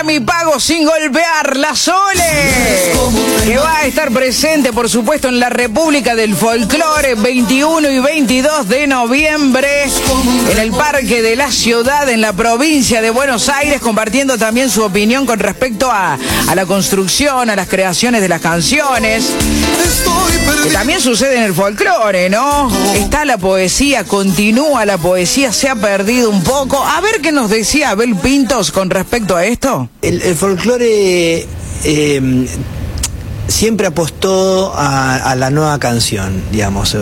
Mi pago sin golpear, la Sole, que va a estar presente, por supuesto, en la República del Folclore, 21 y 22 de noviembre, en el Parque de la Ciudad, en la provincia de Buenos Aires, compartiendo también su opinión con respecto a la construcción, a las creaciones de las canciones, que también sucede en el folclore, ¿no? Está la poesía, continúa la poesía, se ha perdido un poco. A ver qué nos decía Abel Pintos con respecto a esto. El folclore siempre apostó a la nueva canción, digamos,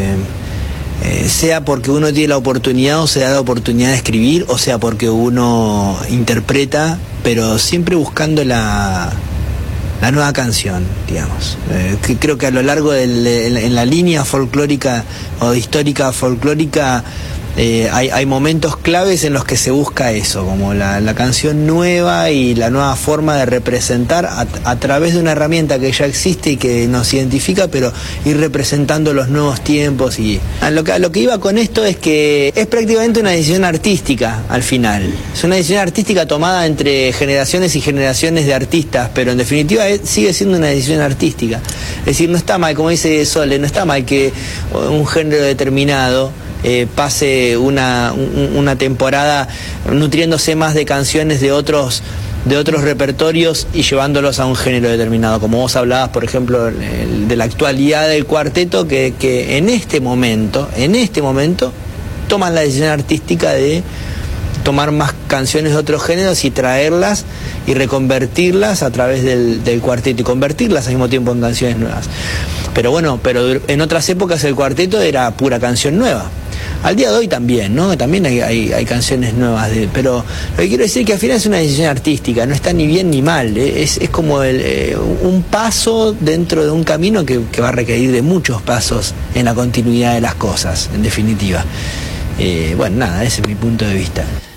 sea porque uno tiene la oportunidad o se da la oportunidad de escribir, o sea porque uno interpreta, pero siempre buscando la nueva canción, digamos. Creo que a lo largo en la línea folclórica o histórica folclórica hay momentos claves en los que se busca eso, como la canción nueva y la nueva forma de representar a través de una herramienta que ya existe y que nos identifica, pero ir representando los nuevos tiempos. Y a lo que iba con esto es que es prácticamente una decisión artística al final. Es una decisión artística tomada entre generaciones y generaciones de artistas, pero en definitiva sigue siendo una decisión artística. Es decir, no está mal, como dice Sole, no está mal que un género determinado pase una temporada nutriéndose más de canciones de otros repertorios y llevándolos a un género determinado, como vos hablabas, por ejemplo, de la actualidad del cuarteto, que en este momento toman la decisión artística de tomar más canciones de otros géneros y traerlas y reconvertirlas a través del cuarteto y convertirlas al mismo tiempo en canciones nuevas. Pero bueno, en otras épocas el cuarteto era pura canción nueva. Al día de hoy también, ¿no? También hay canciones nuevas, pero lo que quiero decir es que al final es una decisión artística, no está ni bien ni mal, es como un paso dentro de un camino que va a requerir de muchos pasos en la continuidad de las cosas, en definitiva. Bueno, nada, ese es mi punto de vista.